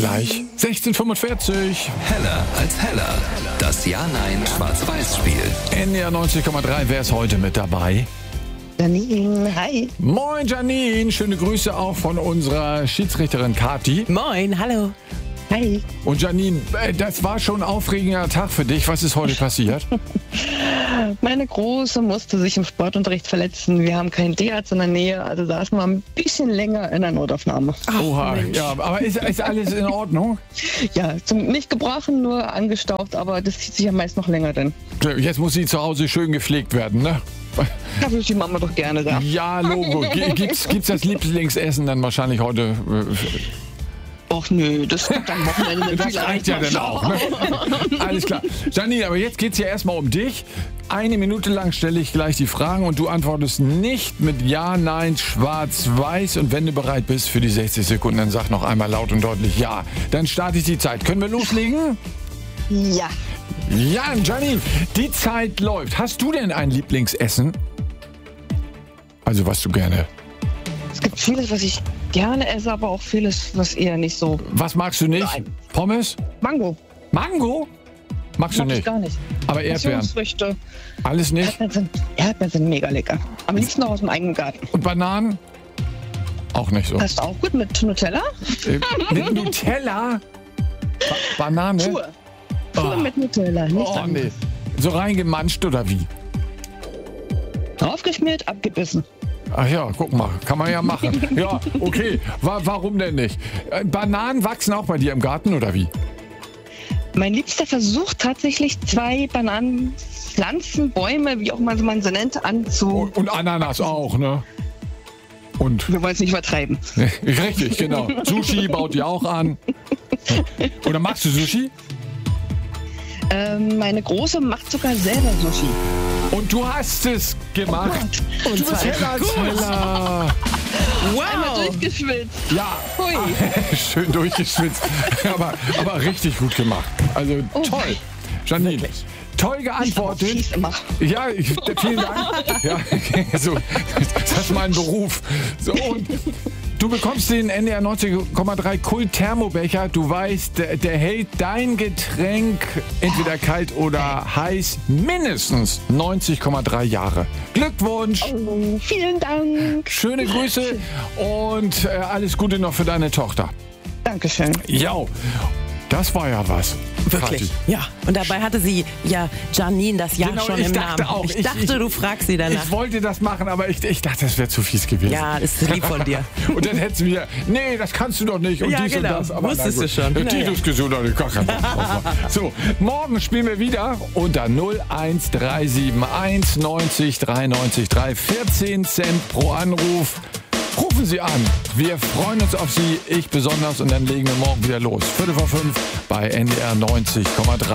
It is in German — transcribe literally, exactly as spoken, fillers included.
Gleich sechzehn Uhr fünfundvierzig. Heller als heller. Das Ja-Nein-Schwarz-Weiß-Spiel. N D R neunzig Komma drei, wer ist heute mit dabei? Janine, hi. Moin Janine, schöne Grüße auch von unserer Schiedsrichterin Kathi. Moin, hallo. Hi. Und Janine, äh, das war schon ein aufregender Tag für dich. Was ist heute passiert? Meine Große musste sich im Sportunterricht verletzen. Wir haben keinen Tierarzt in der Nähe, also saßen wir ein bisschen länger in der Notaufnahme. Oha, ja, aber ist, ist alles in Ordnung? Ja, zum, nicht gebrochen, nur angestaucht, aber das zieht sich ja meist noch länger denn. Jetzt muss sie zu Hause schön gepflegt werden, ne? Dafür ist die Mama doch gerne da. Ja, Logo. G- Gibt's, gibt's das Lieblingsessen dann wahrscheinlich heute? Äh, Och nö, das kommt am Wochenende. Das reicht ja dann auch. Ne? Alles klar. Janine, aber jetzt geht's ja erstmal um dich. Eine Minute lang stelle ich gleich die Fragen und du antwortest nicht mit Ja, Nein, Schwarz, Weiß. Und wenn du bereit bist für die sechzig Sekunden, dann sag noch einmal laut und deutlich Ja. Dann starte ich die Zeit. Können wir loslegen? Ja. Ja, Janine, die Zeit läuft. Hast du denn ein Lieblingsessen? Also was du gerne... Es gibt vieles, was ich gerne esse, aber auch vieles, was eher nicht so. Was magst du nicht? Nein. Pommes? Mango. Mango? Magst du Mag ich nicht? gar nicht. Aber Erdbeeren? Passionsfrüchte. Alles nicht? Erdbeeren sind, Erdbeeren sind mega lecker. Am liebsten noch aus dem eigenen Garten. Und Bananen? Auch nicht so. Passt auch gut mit Nutella. Äh, mit Nutella? Ba- Banane? Pur. Pur Oh. mit Nutella. Nicht Oh nee. So reingemanscht oder wie? Aufgeschmiert, abgebissen. Ach ja, guck mal, kann man ja machen. Ja, okay. Wa- warum denn nicht? Äh, Bananen wachsen auch bei dir im Garten oder wie? Mein Liebster versucht tatsächlich zwei Bananenpflanzen, Bäume, wie auch immer man sie nennt, anzu... Und, und Ananas auch, ne? Und Wir wollen es nicht übertreiben. richtig, genau. Sushi baut ihr auch an. Oder magst du Sushi? Ähm, meine Große macht sogar selber Sushi. Und du hast es gemacht. Und Du bist heller als heller. Einmal Wow. durchgeschwitzt. Ja, Hui. schön durchgeschwitzt. aber, aber richtig gut gemacht. Also Oh, toll. Janine, toll geantwortet. Schieß immer. Ja, ich, vielen Dank. Ja, so, das ist mein Beruf. So, und du bekommst den N D R neunzig Komma drei Kult-Thermobecher. Du weißt, der, der hält dein Getränk entweder kalt oder heiß mindestens neunzig Komma drei Jahre. Glückwunsch, Oh, vielen Dank. schöne Grüße und äh, alles Gute noch für deine Tochter. Dankeschön. Ja, das war ja was. Wirklich. Kathi. Ja. Und dabei hatte sie ja Janine das Ja Genau, schon ich im dachte Namen. auch, ich ich- dachte, ich- du fragst sie danach. Ich wollte das machen, aber ich, ich dachte, das wäre zu fies gewesen. Ja, ist lieb von dir. Und dann hätten wir, nee, das kannst du doch nicht. Und Ja, dies genau. und das. Aber Wusstest na du gut. schon. Die Naja. Diskussion hatte ich gar keinen Bock drauf. So, morgen spielen wir wieder unter null eins drei sieben eins neunzig dreiundneunzig drei. vierzehn Cent pro Anruf. Rufen Sie an. Wir freuen uns auf Sie, ich besonders. Und dann legen wir morgen wieder los. Viertel vor fünf bei N D R neunzig Komma drei.